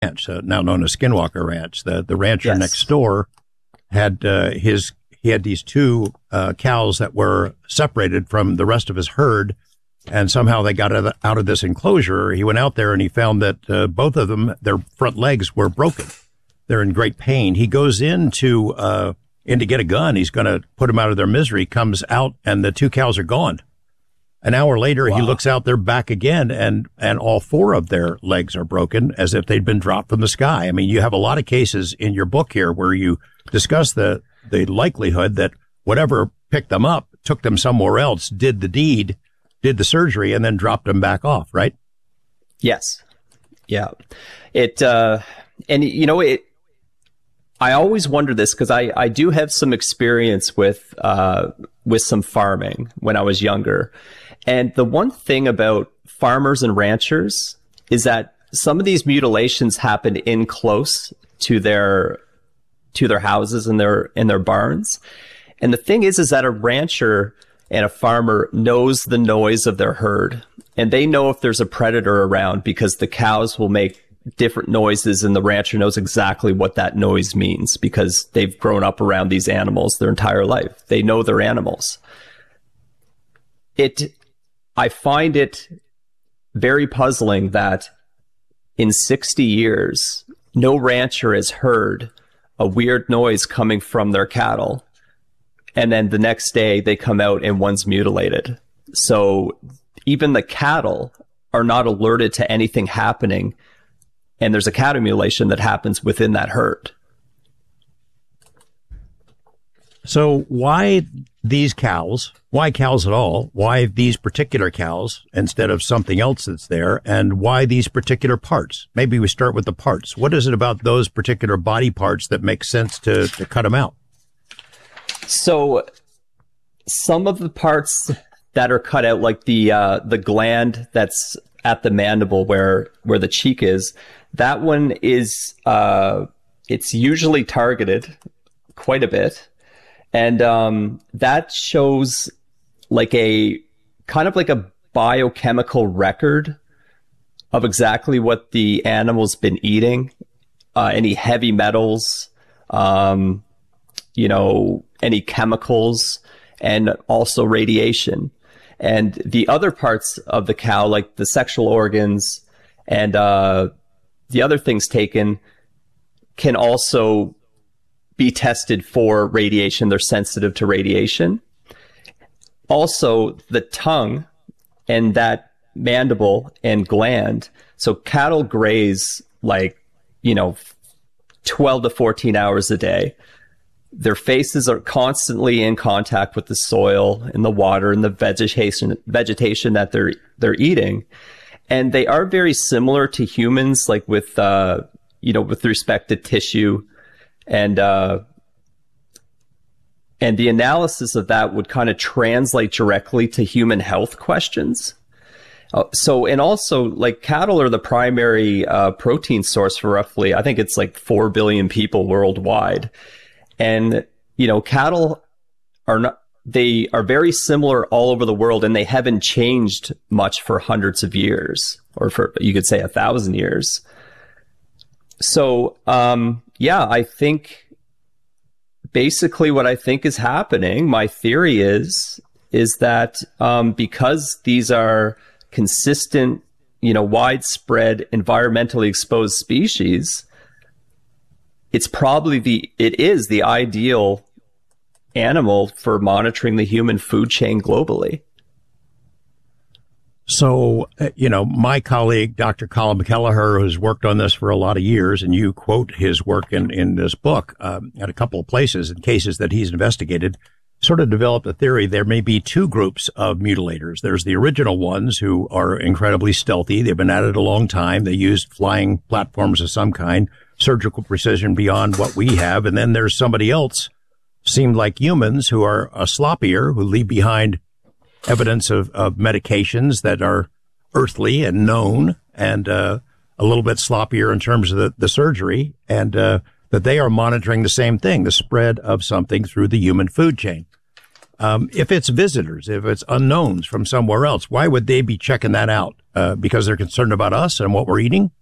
ranch, now known as Skinwalker Ranch. The rancher Yes. next door had he had these two cows that were separated from the rest of his herd, and somehow they got out of this enclosure. He went out there and he found that both of them, their front legs were broken. They're in great pain. He goes in to get a gun. He's going to put them out of their misery, comes out, and the two cows are gone. An hour later, He looks out, they're back again, and all four of their legs are broken as if they'd been dropped from the sky. I mean, you have a lot of cases in your book here where you discuss the likelihood that whatever picked them up, took them somewhere else, did the deed, did the surgery, and then dropped them back off, right? Yes. Yeah. I always wonder this because I do have some experience with some farming when I was younger. And the one thing about farmers and ranchers is that some of these mutilations happened in close to their houses and their barns. And the thing is that a rancher and a farmer knows the noise of their herd, and they know if there's a predator around because the cows will make different noises, and the rancher knows exactly what that noise means because they've grown up around these animals their entire life. They know their animals. I find it very puzzling that in 60 years, no rancher has heard a weird noise coming from their cattle, and then the next day they come out and one's mutilated. So even the cattle are not alerted to anything happening, and there's a cattle mutilation that happens within that herd. So why these cows? Why cows at all? Why these particular cows instead of something else that's there? And why these particular parts? Maybe we start with the parts. What is it about those particular body parts that makes sense to cut them out? So some of the parts that are cut out, like the gland that's at the mandible where the cheek is, that one is it's usually targeted quite a bit. And that shows like a kind of like a biochemical record of exactly what the animal's been eating, any heavy metals, any chemicals, and also radiation. And the other parts of the cow, like the sexual organs and the other things taken, can also be tested for radiation. They're sensitive to radiation. Also, the tongue and that mandible and gland. So cattle graze 12 to 14 hours a day. Their faces are constantly in contact with the soil and the water and the vegetation that they're eating. And they are very similar to humans, like with respect to tissue. And the analysis of that would kind of translate directly to human health questions. And also, like, cattle are the primary protein source for roughly, I think it's like 4 billion people worldwide. And, cattle they are very similar all over the world, and they haven't changed much for hundreds of years, or for, you could say, 1,000 years. So, I think basically what I think is happening, my theory is that because these are consistent, widespread, environmentally exposed species, it is the ideal animal for monitoring the human food chain globally. So, my colleague, Dr. Colin McKelliher, who's worked on this for a lot of years, and you quote his work in this book at a couple of places in cases that he's investigated, sort of developed a theory. There may be two groups of mutilators. There's the original ones who are incredibly stealthy. They've been at it a long time. They used flying platforms of some kind, surgical precision beyond what we have. And then there's somebody else, seemed like humans, who are sloppier, who leave behind evidence of medications that are earthly and known, and a little bit sloppier in terms of the surgery, and that they are monitoring the same thing, the spread of something through the human food chain. If it's visitors, if it's unknowns from somewhere else, why would they be checking that out? Because they're concerned about us and what we're eating?